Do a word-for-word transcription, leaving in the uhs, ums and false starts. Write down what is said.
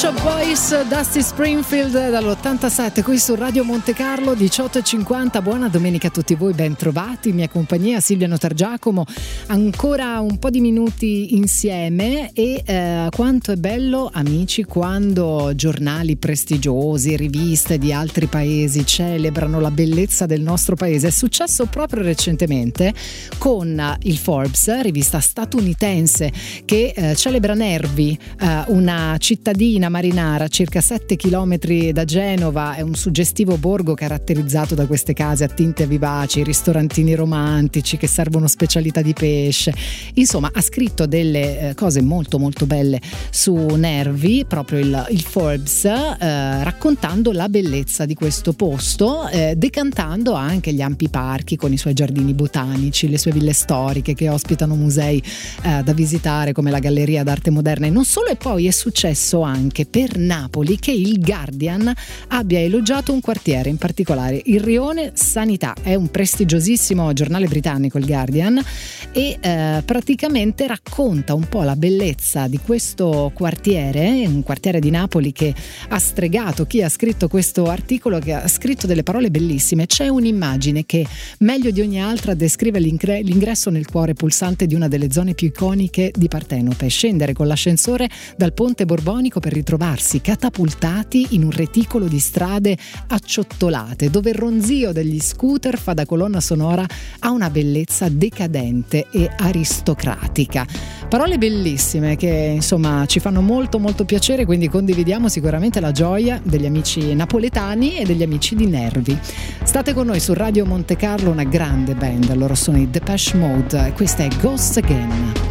Shop Boys, Dusty Springfield dall'ottantasette qui su Radio Monte Carlo, diciotto e cinquanta. Buona domenica a tutti voi, ben trovati in mia compagnia Silvia Notargiacomo. Ancora un po' di minuti insieme e eh, quanto è bello, amici, quando giornali prestigiosi, riviste di altri paesi celebrano la bellezza del nostro paese. È successo proprio recentemente con il Forbes, rivista statunitense che eh, celebra Nervi, eh, una cittadina marinara a circa sette chilometri da Genova. È un suggestivo borgo caratterizzato da queste case a tinte vivaci, ristorantini romantici che servono specialità di pesce. Insomma, ha scritto delle eh, cose molto molto belle su Nervi, proprio il, il Forbes, eh, raccontando la bellezza di questo posto, eh, decantando anche gli ampi parchi con i suoi giardini botanici, le sue ville storiche che ospitano musei eh, da visitare come la Galleria d'Arte Moderna. E non solo, e poi è successo anche per Napoli che il Guardian abbia elogiato un quartiere in particolare, il Rione Sanità. È un prestigiosissimo giornale britannico, il Guardian, e eh, praticamente racconta un po' la bellezza di questo quartiere, un quartiere di Napoli che ha stregato chi ha scritto questo articolo, che ha scritto delle parole bellissime. C'è un'immagine che meglio di ogni altra descrive l'ingre- l'ingresso nel cuore pulsante di una delle zone più iconiche di Partenope: scendere con l'ascensore dal ponte borbonico per ritrovarsi catapultati in un reticolo di strade acciottolate, dove il ronzio degli scooter fa da colonna sonora a una bellezza decadente e aristocratica. Parole bellissime che insomma ci fanno molto molto piacere, quindi condividiamo sicuramente la gioia degli amici napoletani e degli amici di Nervi. State con noi su Radio Monte Carlo, una grande band, loro sono i Depeche Mode e questa è Ghost Again.